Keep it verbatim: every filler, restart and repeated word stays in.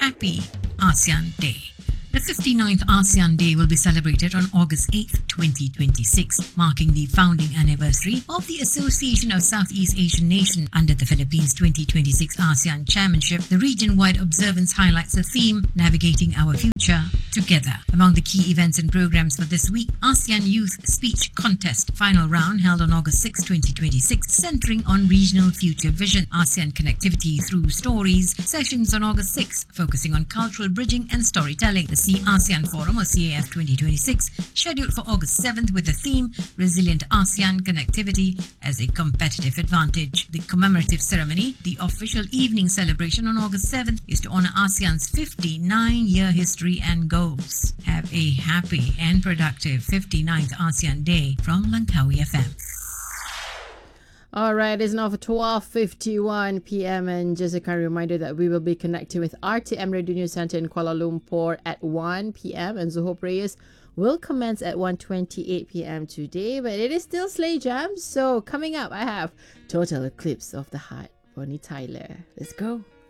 happy ASEAN Day. The fifty-ninth ASEAN Day will be celebrated on August eighth, twenty twenty-six, marking the founding anniversary of the Association of Southeast Asian Nations. Under the Philippines twenty twenty-six ASEAN Chairmanship, the region-wide observance highlights the theme, Navigating Our Future Together. Among the key events and programs for this week, ASEAN Youth Speech Contest final round held on August sixth, twenty twenty-six, centering on regional future vision, ASEAN connectivity through stories, sessions on August sixth, focusing on cultural bridging and storytelling. The C ASEAN Forum or C A F twenty twenty-six scheduled for August seventh with the theme Resilient ASEAN Connectivity as a Competitive Advantage. The commemorative ceremony, the official evening celebration on August seventh, is to honor ASEAN's fifty-nine year history and goals. Have a happy and productive fifty-ninth ASEAN Day from Langkawi F M. All right, it's now for twelve fifty-one p.m. and just a kind of reminder that we will be connecting with R T M Radio News Center in Kuala Lumpur at one p.m. and Zuho Prayers will commence at one twenty-eight p.m. today, but it is still Slay Jam. So coming up, I have Total Eclipse of the Heart, Bonnie Tyler. Let's go.